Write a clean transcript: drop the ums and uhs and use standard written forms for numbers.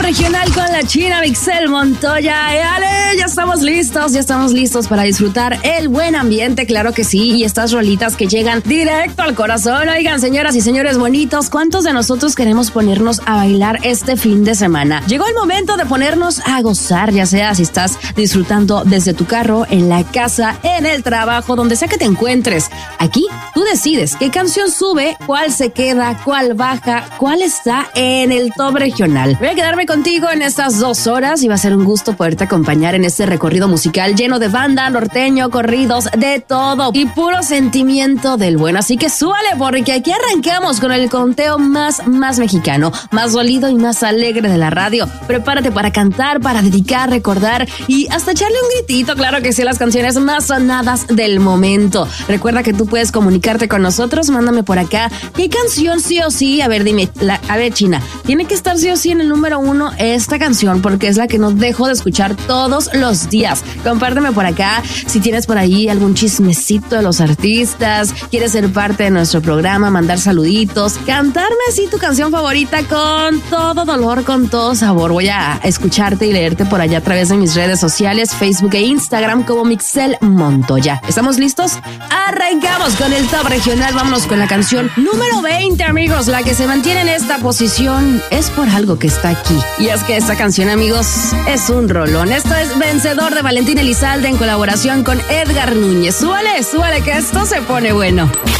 regional con la China Mixel Montoya. Ale, ya estamos listos para disfrutar el buen ambiente, claro que sí, y estas rolitas que llegan directo al corazón. Oigan, señoras y señores bonitos, ¿cuántos de nosotros queremos ponernos a bailar este fin de semana? Llegó el momento de ponernos a gozar, ya sea si estás disfrutando desde tu carro, en la casa, en el trabajo, donde sea que te encuentres. Aquí tú decides qué canción sube, cuál se queda, cuál baja, cuál está en el top regional. Voy a quedarme contigo en estas 2 horas y va a ser un gusto poderte acompañar en este recorrido musical lleno de banda, norteño, corridos, de todo y puro sentimiento del bueno. Así que súbale, porque aquí arrancamos con el conteo más mexicano, más sólido y más alegre de la radio. Prepárate para cantar, para dedicar, recordar y hasta echarle un gritito, claro que sí, las canciones más sonadas del momento. Recuerda que tú puedes comunicarte con nosotros, mándame por acá qué canción sí o sí, a ver, dime, a ver, China, tiene que estar sí o sí en el número 1 esta canción, porque es la que no dejo de escuchar todos los días. Compárteme por acá si tienes por ahí algún chismecito de los artistas, quieres ser parte de nuestro programa, mandar saluditos, cantarme así tu canción favorita con todo dolor, con todo sabor. Voy a escucharte y leerte por allá a través de mis redes sociales, Facebook e Instagram como Mixel Montoya. ¿Estamos listos? Arrancamos con el top regional. Vámonos con la canción número 20, amigos. La que se mantiene en esta posición es por algo que está aquí. Y es que esta canción, amigos, es un rolón. Esto es Vencedor de Valentín Elizalde en colaboración con Edgar Núñez. Súbale, que esto se pone bueno.